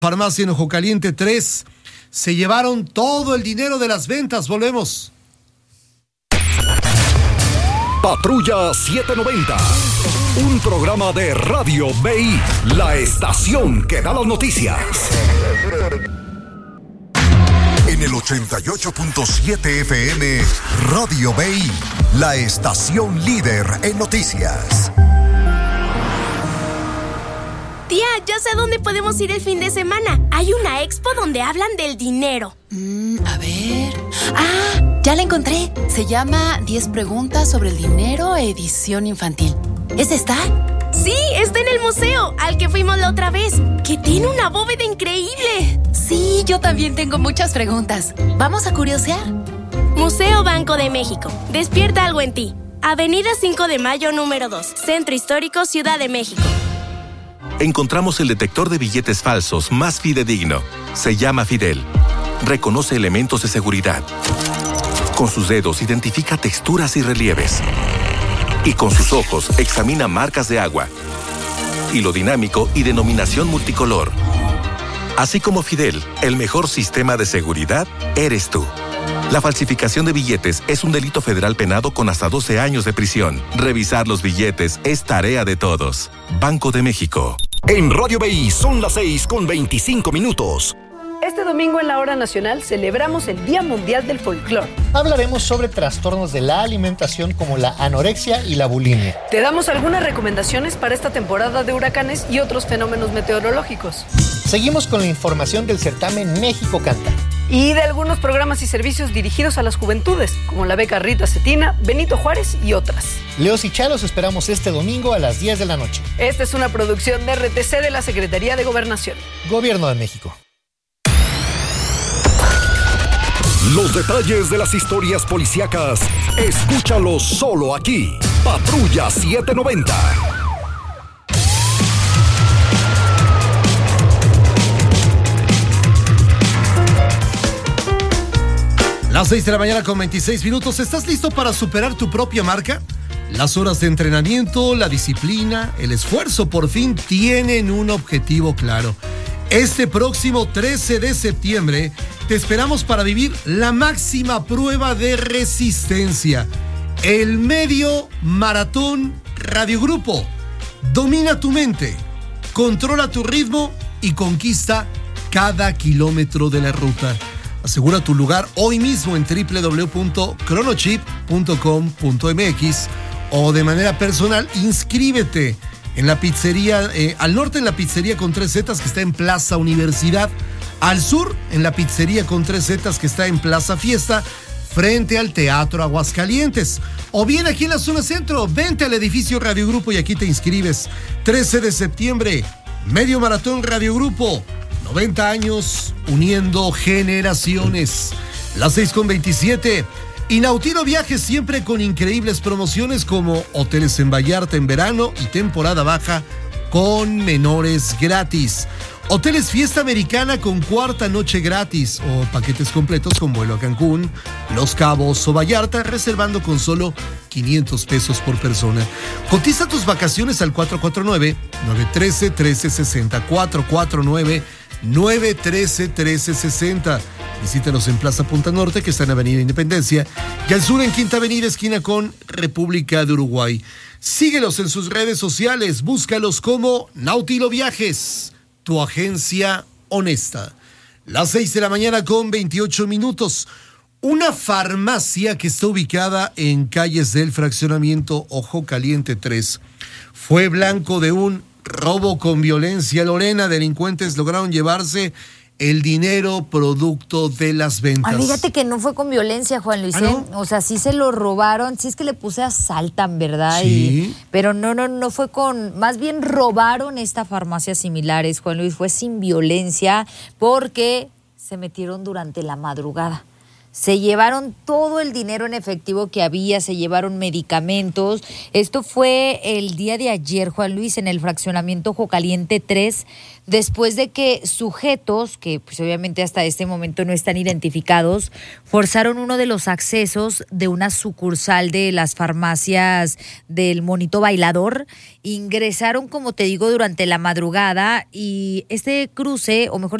Farmacia en Ojo Caliente 3. Se llevaron todo el dinero de las ventas. Volvemos. Patrulla 790. Un programa de Radio BI, la estación que da las noticias. En el 88.7 FM, Radio BI, la estación líder en noticias. Tía, ya sé a dónde podemos ir el fin de semana. Hay una expo donde hablan del dinero. A ver... ¡Ah! Ya la encontré. Se llama 10 preguntas sobre el dinero, edición infantil. ¿Es esta? Sí, está en el museo, al que fuimos la otra vez, que tiene una bóveda increíble. Sí, yo también tengo muchas preguntas. ¿Vamos a curiosear? Museo Banco de México. Despierta algo en ti. Avenida 5 de Mayo, número 2. Centro Histórico, Ciudad de México. Encontramos el detector de billetes falsos más fidedigno. Se llama Fidel. Reconoce elementos de seguridad. Con sus dedos identifica texturas y relieves. Y con sus ojos examina marcas de agua. Hilo dinámico y denominación multicolor. Así como Fidel, el mejor sistema de seguridad eres tú. La falsificación de billetes es un delito federal penado con hasta 12 años de prisión. Revisar los billetes es tarea de todos. Banco de México. En Radio BI son las 6:25. Este domingo en la Hora Nacional celebramos el Día Mundial del Folclor. Hablaremos sobre trastornos de la alimentación como la anorexia y la bulimia. Te damos algunas recomendaciones para esta temporada de huracanes y otros fenómenos meteorológicos. Seguimos con la información del certamen México Canta. Y de algunos programas y servicios dirigidos a las juventudes, como la beca Rita Cetina, Benito Juárez y otras. Leos y Chalos esperamos este domingo a las 10 de la noche. Esta es una producción de RTC de la Secretaría de Gobernación. Gobierno de México. Los detalles de las historias policíacas, escúchalos solo aquí. Patrulla 790. Las 6 de la mañana con 26 minutos. ¿Estás listo para superar tu propia marca? Las horas de entrenamiento, la disciplina, el esfuerzo por fin tienen un objetivo claro. Este próximo 13 de septiembre te esperamos para vivir la máxima prueba de resistencia. El Medio Maratón Radiogrupo. Domina tu mente, controla tu ritmo y conquista cada kilómetro de la ruta. Asegura tu lugar hoy mismo en www.chronochip.com.mx o de manera personal inscríbete en la pizzería, al norte en la pizzería con 3 Zetas que está en Plaza Universidad, al sur en la pizzería con 3 Zetas que está en Plaza Fiesta, frente al Teatro Aguascalientes. O bien aquí en la zona centro, vente al edificio Radiogrupo y aquí te inscribes. 13 de septiembre, Medio Maratón Radiogrupo, 90 años uniendo generaciones. Las 6:27. Inautilo Viajes siempre con increíbles promociones como hoteles en Vallarta en verano y temporada baja con menores gratis. Hoteles Fiesta Americana con cuarta noche gratis o paquetes completos con vuelo a Cancún, Los Cabos o Vallarta reservando con solo 500 pesos por persona. Cotiza tus vacaciones al 449-913-1360. 449-913-1360. Visítanos en Plaza Punta Norte, que está en Avenida Independencia, y al sur en Quinta Avenida, esquina con República de Uruguay. Síguelos en sus redes sociales, búscalos como Nautilo Viajes, tu agencia honesta. Las 6 de la mañana con 28 minutos. Una farmacia que está ubicada en calles del fraccionamiento Ojo Caliente 3 fue blanco de un robo con violencia. Lorena, delincuentes lograron llevarse el dinero producto de las ventas. Fíjate que no fue con violencia, Juan Luis. ¿No? O sea, sí se lo robaron. Sí es que le puse asaltan, ¿verdad? Sí. Pero no fue con... Más bien robaron esta farmacia similares, Juan Luis. Fue sin violencia porque se metieron durante la madrugada. Se llevaron todo el dinero en efectivo que había, se llevaron medicamentos. Esto fue el día de ayer, Juan Luis, en el fraccionamiento Ojo Caliente 3, después de que sujetos, que pues obviamente hasta este momento no están identificados, forzaron uno de los accesos de una sucursal de las farmacias del Monito Bailador, ingresaron, como te digo, durante la madrugada y este cruce, o mejor